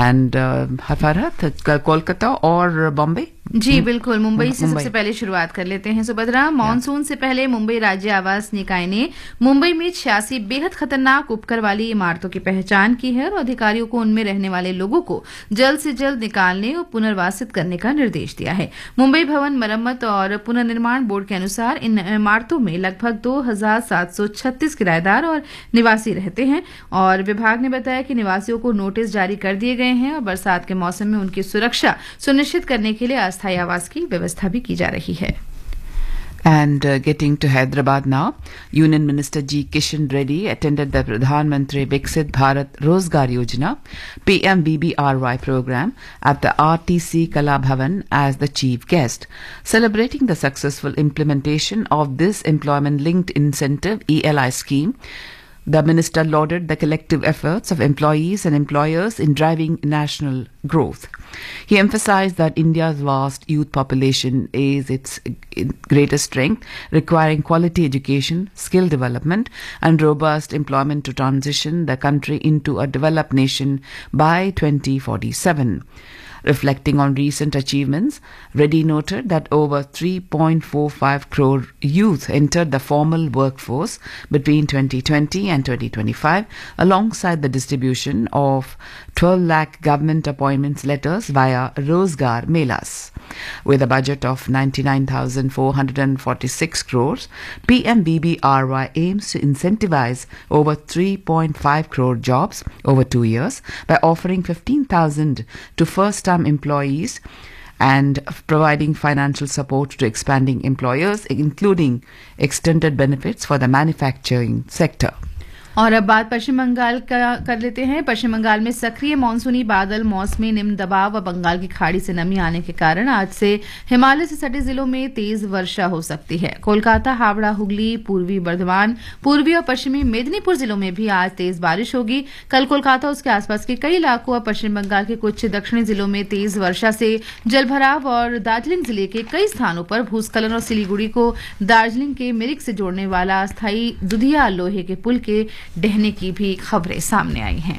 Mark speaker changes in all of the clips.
Speaker 1: And Farhat, Kolkata और बॉम्बे?
Speaker 2: जी बिल्कुल, मुंबई से सबसे पहले शुरुआत कर लेते हैं सुभद्रा। मानसून से पहले मुंबई राज्य आवास निकाय ने मुंबई में 86 बेहद खतरनाक उपकर वाली इमारतों की पहचान की है और अधिकारियों को उनमें रहने वाले लोगों को जल्द से जल्द निकालने और पुनर्वासित करने का निर्देश दिया है। मुंबई भवन मरम्मत और पुनर्निर्माण बोर्ड के अनुसार इन इमारतों में लगभग 2736 किराएदार और निवासी रहते हैं और विभाग ने बताया कि निवासियों को नोटिस जारी कर दिए गए हैं और बरसात के मौसम में उनकी सुरक्षा सुनिश्चित करने के लिए अस्थायी आवास की व्यवस्था भी की जा रही है।
Speaker 1: And getting to Hyderabad now, Union Minister G. Kishan Reddy attended the Pradhan Mantri Viksit Bharat Rozgar Yojana (PMVBRY) program at the RTC Kala Bhavan as the chief guest, celebrating the successful implementation of this employment-linked incentive (ELI) scheme. The minister lauded the collective efforts of employees and employers in driving national growth. He emphasized that India's vast youth population is its greatest strength, requiring quality education, skill development, and robust employment to transition the country into a developed nation by 2047. Reflecting on recent achievements, Reddy noted that over 3.45 crore youth entered the formal workforce between 2020 and 2025, alongside the distribution of 12 lakh government appointments letters via Rozgar Melas. With a budget of 99,446 crores, PMVBRY aims to incentivize over 3.5 crore jobs over 2 years by offering 15,000 to first-time employees and providing financial support to expanding employers, including extended benefits for the manufacturing sector.
Speaker 2: और अब बात पश्चिम बंगाल का कर लेते हैं। पश्चिम बंगाल में सक्रिय मानसूनी बादल, मौसमी निम्न दबाव व बंगाल की खाड़ी से नमी आने के कारण आज से हिमालय से सटे जिलों में तेज वर्षा हो सकती है। कोलकाता, हावड़ा, हुगली, पूर्वी बर्धमान, पूर्वी और पश्चिमी मेदिनीपुर जिलों में भी आज तेज बारिश होगी। कल कोलकाता उसके आसपास के कई इलाकों और पश्चिम बंगाल के कुछ दक्षिणी जिलों में तेज वर्षा से जलभराव और दार्जिलिंग जिले के कई स्थानों पर भूस्खलन और सिलीगुड़ी को दार्जिलिंग के मिरिक से जोड़ने वाला अस्थायी दुधिया लोहे के पुल के ढहने की भी खबरें सामने आई हैं।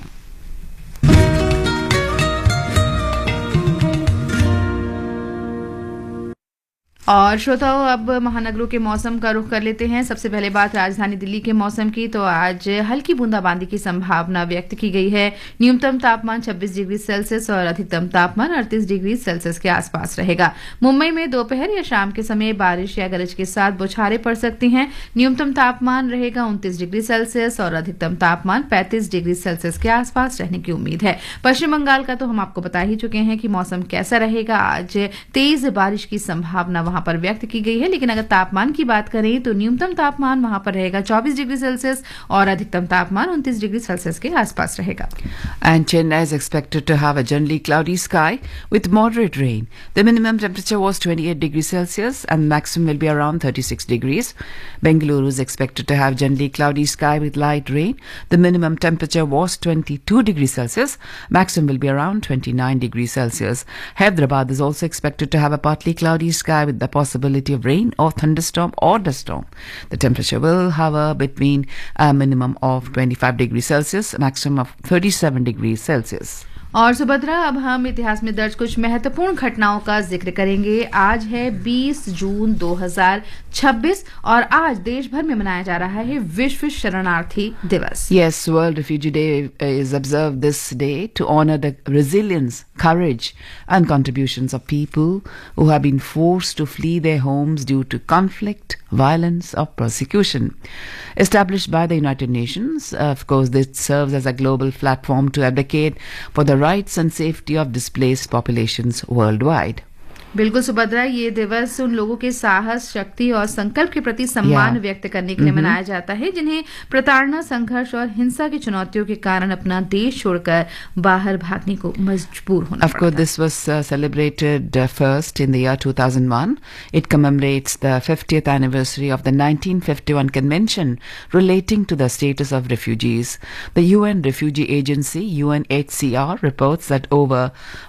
Speaker 2: और श्रोताओं, अब महानगरों के मौसम का रुख कर लेते हैं। सबसे पहले बात राजधानी दिल्ली के मौसम की, तो आज हल्की बूंदाबांदी की संभावना व्यक्त की गई है। न्यूनतम तापमान 26 डिग्री सेल्सियस और अधिकतम तापमान 38 डिग्री सेल्सियस के आसपास रहेगा। मुंबई में दोपहर या शाम के समय बारिश या गरज के साथ बौछारें पड़ सकती हैं। न्यूनतम तापमान रहेगा 29 डिग्री सेल्सियस और अधिकतम तापमान 35 डिग्री सेल्सियस के आसपास रहने की उम्मीद है। पश्चिम बंगाल का तो हम आपको बता ही चुके हैं कि मौसम कैसा रहेगा। आज तेज बारिश की संभावना वहां पर व्यक्त की गई है, लेकिन अगर तापमान की बात करें तो न्यूनतम तापमान वहां पर रहेगा 24 डिग्री सेल्सियस और अधिकतम तापमान 29 डिग्री सेल्सियस के आसपास रहेगा।
Speaker 1: And Chennai is expected to have a generally cloudy sky with moderate rain. The minimum temperature was 28 degrees Celsius and maximum will be around 36 degrees. Bengaluru is expected to have generally cloudy sky with light rain. The minimum temperature was 22 degrees Celsius. Maximum will be around 29 degrees Celsius. Hyderabad is also expected to have a partly cloudy sky with the possibility of rain or thunderstorm or dust storm. The temperature will hover between a minimum of 25 degrees Celsius, maximum of 37 degrees Celsius.
Speaker 2: और सुभद्रा, अब हम इतिहास में दर्ज कुछ महत्वपूर्ण घटनाओं का जिक्र करेंगे। आज है 20 जून 2026 और आज देश भर में मनाया जा रहा है विश्व शरणार्थी दिवस।
Speaker 1: Yes, World Refugee Day is observed this day to honor the resilience, courage and contributions of people who have been forced to flee their homes due to conflict, violence or persecution. Established by the United Nations, of course, this serves as a global platform to advocate for the rights and safety of displaced populations worldwide.
Speaker 2: बिल्कुल सुभद्रा, ये दिवस उन लोगों के साहस, शक्ति और संकल्प के प्रति सम्मान व्यक्त करने के लिए मनाया जाता है जिन्हें प्रताड़ना, संघर्ष और हिंसा की चुनौतियों के कारण अपना देश छोड़कर बाहर भागने को मजबूर होना पड़ा।
Speaker 1: Of course, this was celebrated first in the year 2001. It commemorates the 50th anniversary of the 1951 Convention relating to the status of refugees. The UN Refugee Agency, UNHCR, reports that over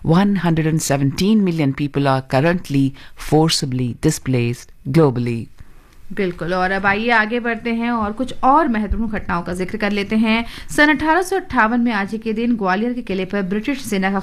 Speaker 1: 117 million people are currently forcibly displaced globally.
Speaker 2: बिल्कुल, और अब आइए आगे बढ़ते हैं और कुछ और महत्वपूर्ण घटनाओं का जिक्र कर लेते हैं। सन 1858 में आज ही के दिन ग्वालियर के किले पर ब्रिटिश सेना का